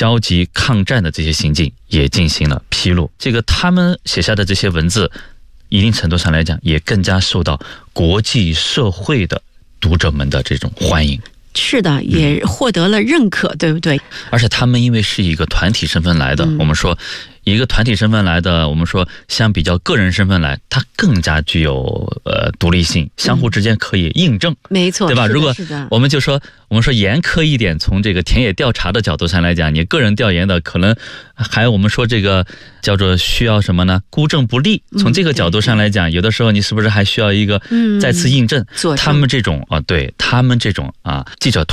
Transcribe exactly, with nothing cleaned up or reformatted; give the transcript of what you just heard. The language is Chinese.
消极抗战的这些行径也进行了披露。这个他们写下的这些文字，一定程度上来讲，也更加受到国际社会的读者们的这种欢迎。 是的，也获得了认可，嗯、对不对？ 而且他们因为是一个团体身份来的，嗯、我们说一个团体身份来的，我们说相比较个人身份来，它更加具有呃独立性，相互之间可以印证， 嗯、没错， 对吧？如果我们就说我们说严苛一点，从这个田野调查的角度上来讲，你个人调研的可能还我们说这个叫做需要什么呢？孤证不立。从这个角度上来讲，嗯、有的时候你是不是还需要一个再次印证？嗯、他们这种啊，对他们这种啊记者团。